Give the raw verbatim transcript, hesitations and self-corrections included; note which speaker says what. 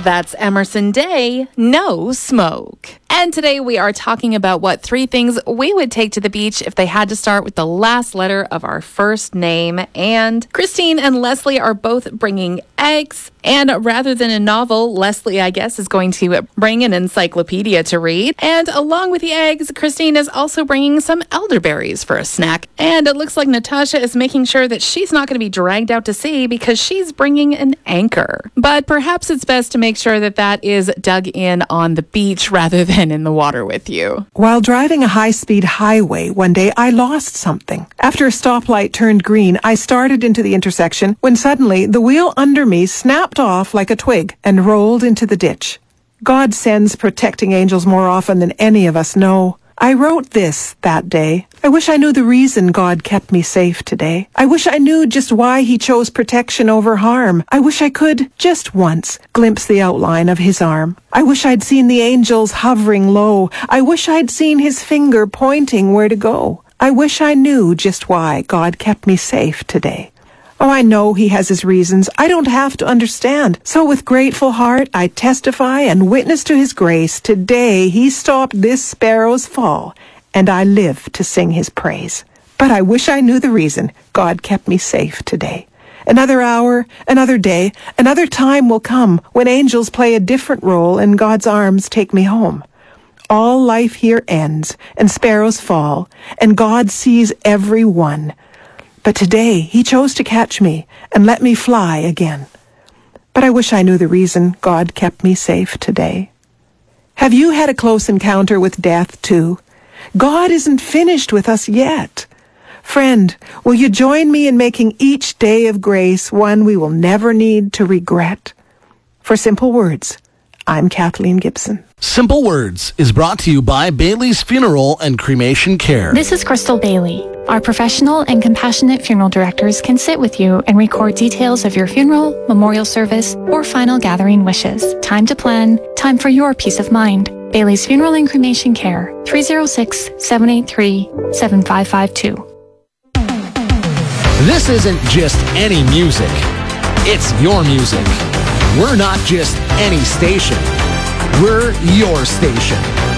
Speaker 1: That's Emerson Day, No Smoke. And today we are talking about what three things we would take to the beach if they had to start with the last letter of our first name. And Christine and Leslie are both bringing eggs. And rather than a novel, Leslie, I guess, is going to bring an encyclopedia to read. And along with the eggs, Christine is also bringing some elderberries for a snack. And it looks like Natasha is making sure that she's not going to be dragged out to sea because she's bringing an anchor. But perhaps it's best to make sure that that is dug in on the beach rather than in the water with you.
Speaker 2: While driving a high-speed highway one day, I lost something. After a stoplight turned green, I started into the intersection when suddenly the wheel under me snapped off like a twig and rolled into the ditch. God sends protecting angels more often than any of us know. I wrote this that day. I wish I knew the reason God kept me safe today. I wish I knew just why he chose protection over harm. I wish I could, just once, glimpse the outline of his arm. I wish I'd seen the angels hovering low. I wish I'd seen his finger pointing where to go. I wish I knew just why God kept me safe today. Oh, I know he has his reasons. I don't have to understand. So with grateful heart, I testify and witness to his grace. Today, he stopped this sparrow's fall, and I live to sing his praise. But I wish I knew the reason God kept me safe today. Another hour, another day, another time will come when angels play a different role and God's arms take me home. All life here ends, and sparrows fall, and God sees every one. But today, he chose to catch me and let me fly again. But I wish I knew the reason God kept me safe today. Have you had a close encounter with death, too? God isn't finished with us yet. Friend, will you join me in making each day of grace one we will never need to regret? For Simple Words, I'm Kathleen Gibson.
Speaker 3: Simple Words is brought to you by Bailey's Funeral and Cremation Care.
Speaker 4: This is Crystal Bailey. Our professional and compassionate funeral directors can sit with you and record details of your funeral, memorial service, or final gathering wishes. Time to plan, time for your peace of mind. Bailey's Funeral and Cremation Care, three oh six, seven eight three, seven five five two.
Speaker 3: This isn't just any music. It's your music. We're not just any station. We're your station.